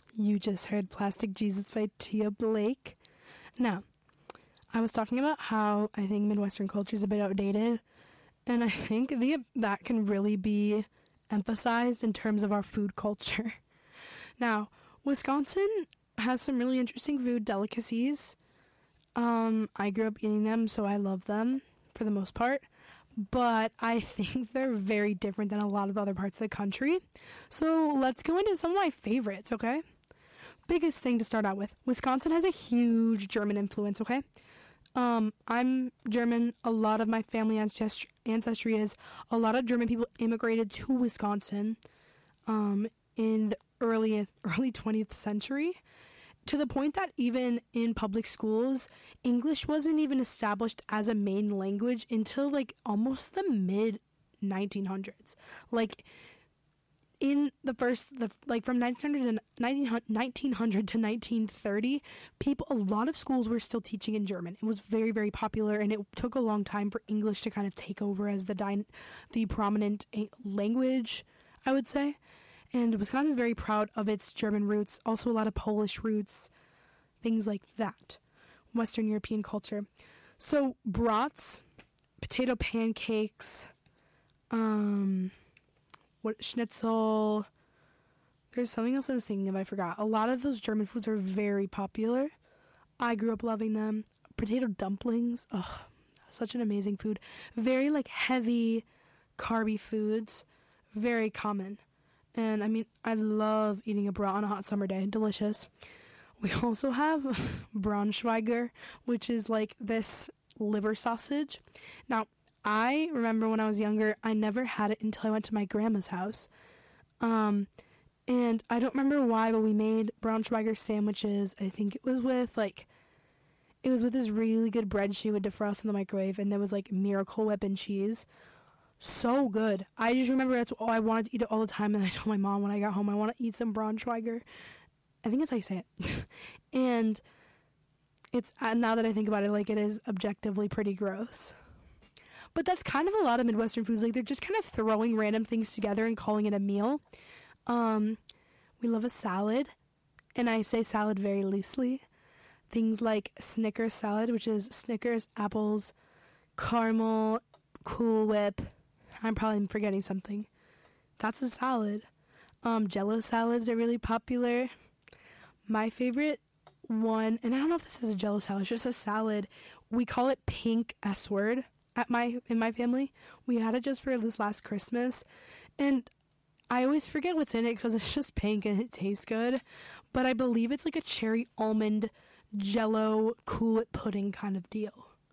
You just heard Plastic Jesus by Tia Blake. Now, I was talking about how I think Midwestern culture is a bit outdated, and I think that can really be emphasized in terms of our food culture. Now, Wisconsin has some really interesting food delicacies. I grew up eating them, so I love them for the most part. But I think they're very different than a lot of other parts of the country. So let's go into some of my favorites, okay? Biggest thing to start out with. Wisconsin has a huge German influence, okay? I'm German. A lot of my family ancestry is. A lot of German people immigrated to Wisconsin in the early 20th century, to the point that even in public schools, English wasn't even established as a main language until like almost the mid 1900s. Like in from 1900 to 1930, a lot of schools were still teaching in German. It was very, very popular, and it took a long time for English to kind of take over as the prominent language, I would say. And Wisconsin is very proud of its German roots, also a lot of Polish roots, things like that. Western European culture. So brats, potato pancakes, schnitzel. There's something else I was thinking of, I forgot. A lot of those German foods are very popular. I grew up loving them. Potato dumplings, such an amazing food. Very heavy, carby foods, very common. And I mean, I love eating a brat on a hot summer day. Delicious. We also have Braunschweiger, which is this liver sausage. Now, I remember when I was younger, I never had it until I went to my grandma's house. And I don't remember why, but we made Braunschweiger sandwiches. I think it was with this really good bread she would defrost in the microwave, and there was Miracle Whip and cheese. So good. I just remember that's all I wanted to eat it all the time, and I told my mom when I got home I want to eat some Braunschweiger. I think that's how you say it. And it's, now that I think about it, it is objectively pretty gross. But that's kind of a lot of Midwestern foods. They're just kind of throwing random things together and calling it a meal. We love a salad, and I say salad very loosely. Things like Snickers salad, which is Snickers, apples, caramel, Cool Whip. I'm probably forgetting something. That's a salad. Jello salads are really popular. My favorite one, and I don't know if this is a Jello salad, it's just a salad. We call it pink S-word in my family. We had it just for this last Christmas, and I always forget what's in it because it's just pink and it tastes good. But I believe it's a cherry almond Jello Cool It pudding kind of deal.